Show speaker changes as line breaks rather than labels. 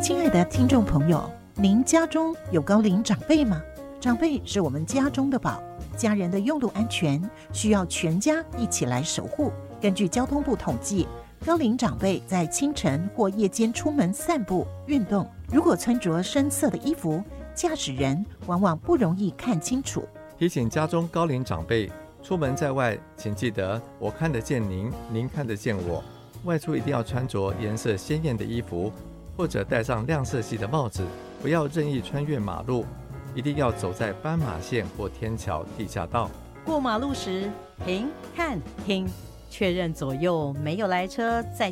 亲爱的听众朋友，您家中有高龄长辈吗？长辈是我们家中的宝，家人的用路安全需要全家一起来守护。根据交通部统计，高龄长辈在清晨或夜间出门散步运动，如果穿着深色的衣服，驾驶人往往不容易看清楚。
提醒家中高龄长辈，出门在外请记得我看得见您，您看得见我。外出一定要穿着颜色鲜艳的衣服，或者戴上亮色系的帽子，不要任意穿越马路，一定要走在斑马线或天桥地下道。
过马路时停看听，确认左右没有来车再